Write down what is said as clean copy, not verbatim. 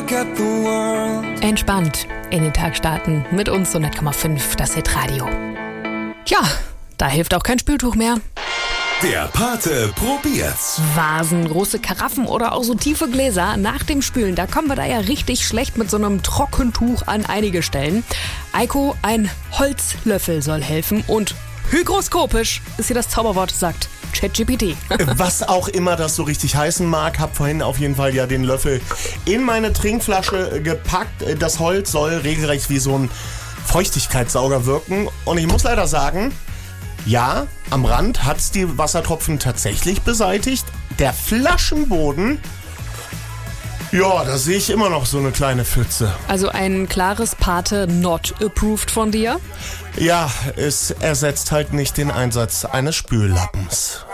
Entspannt in den Tag starten mit uns 100,5, das Hitradio. Ja, da hilft auch kein Spültuch mehr. Der Pate probiert's. Vasen, große Karaffen oder auch so tiefe Gläser. Nach dem Spülen, da kommen wir da ja richtig schlecht mit so einem Trockentuch an einige Stellen. Eiko, ein Holzlöffel soll helfen und hygroskopisch ist hier das Zauberwort, sagt ChatGPT. Was auch immer das so richtig heißen mag, hab vorhin auf jeden Fall ja den Löffel in meine Trinkflasche gepackt. Das Holz soll regelrecht wie so ein Feuchtigkeitssauger wirken. Und ich muss leider sagen, ja, am Rand hat's die Wassertropfen tatsächlich beseitigt. Der Flaschenboden, ja, da sehe ich immer noch so eine kleine Pfütze. Also ein klares Pate not approved von dir? Ja, es ersetzt halt nicht den Einsatz eines Spüllappens.